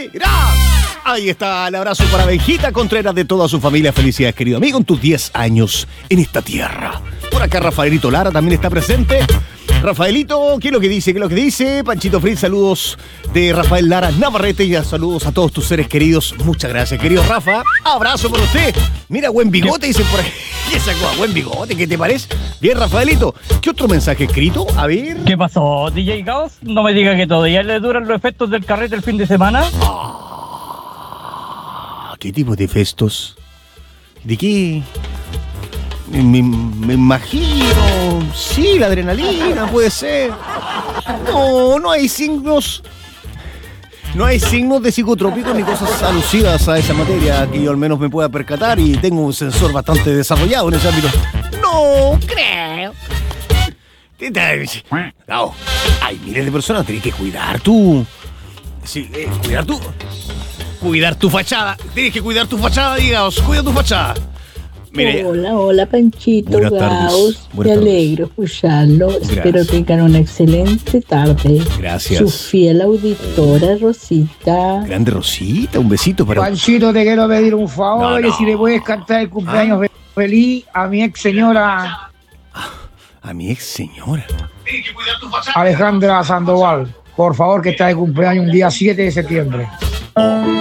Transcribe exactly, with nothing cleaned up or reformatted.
Contreras. Ahí está el abrazo para Benjita Contreras de toda su familia. Felicidades, querido amigo, en tus diez años en esta tierra. Por acá Rafaelito Lara también está presente. Rafaelito, ¿qué es lo que dice? ¿Qué es lo que dice? Panchito Fritz, saludos de Rafael Lara Navarrete y saludos a todos tus seres queridos. Muchas gracias, querido Rafa. Abrazo por usted. Mira, buen bigote, dicen por ahí. ¿Qué sacó? Buen bigote, ¿qué te parece? Bien, Rafaelito. ¿Qué otro mensaje escrito? A ver. ¿Qué pasó, D J Caos? No me diga que todavía le duran los efectos del carrete el fin de semana. Ah, ¿qué tipo de festos? ¿De qué? Me, me imagino. Sí, la adrenalina puede ser. No, no hay signos. No hay signos de psicotrópicos ni cosas alusivas a esa materia que yo al menos me pueda percatar y tengo un sensor bastante desarrollado en ese ámbito. No creo. No. Hay miles de personas, tienes que cuidar tú. Sí, eh, cuidar tú. Cuidar tu fachada. Tienes que cuidar tu fachada, digamos. Cuida tu fachada. Mire, hola, hola Panchito, buenas tardes. Gaus, Buenas me tardes. alegro escucharlo. Gracias. Espero que tengan una excelente tarde. Gracias. Su fiel auditora Rosita. Grande Rosita, un besito para... Panchito, te quiero pedir un favor, No, no. que si le puedes cantar el cumpleaños Ah. feliz a mi ex señora A mi ex señora. Alejandra Sandoval. Por favor, que está de cumpleaños un día siete de septiembre. Oh.